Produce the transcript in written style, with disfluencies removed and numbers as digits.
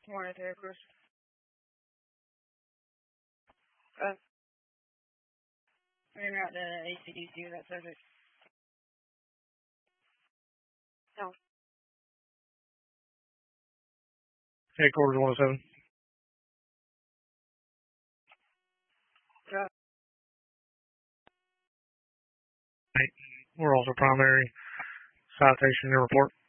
Morning there, Chris. Figuring out the ACDC of that subject. No. Headquarters 107. Yeah. We're also primary citation and report.